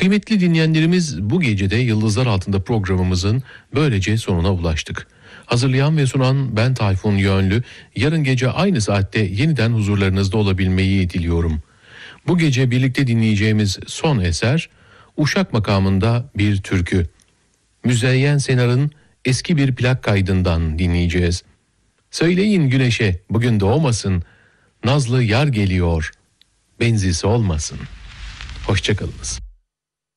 Kıymetli dinleyenlerimiz, bu gecede Yıldızlar Altında programımızın böylece sonuna ulaştık. Hazırlayan ve sunan ben Tayfun Yönlü. Yarın gece aynı saatte yeniden huzurlarınızda olabilmeyi diliyorum. Bu gece birlikte dinleyeceğimiz son eser Uşak makamında bir türkü. Müzeyyen Senar'ın eski bir plak kaydından dinleyeceğiz. Söyleyin güneşe bugün doğmasın, nazlı yar geliyor, benzisi olmasın. Hoşçakalınız.